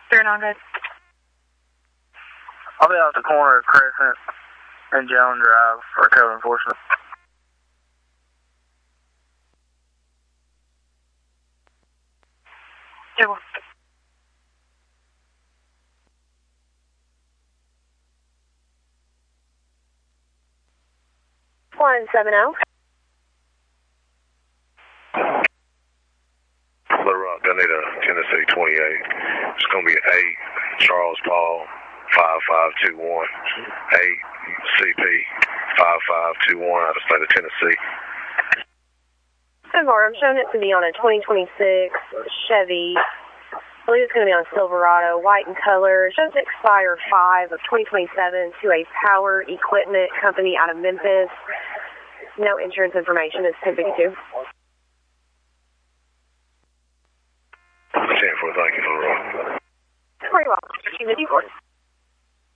They're not good. I'll be off the corner of Crescent and Jones Drive for code enforcement. Yeah, well. 170. Little Rock, I need a Tennessee 28. It's going to be 8 Charles Paul 5521. 8 CP 5521 out of state of Tennessee. So far, I'm showing it to be on a 2026 Chevy. I believe it's going to be on Silverado, white in color. It shows expire 5 of 2027 to a power equipment company out of Memphis. No insurance information. It's 1052. 10-4, thank you, Little Rock. Very well. 1054.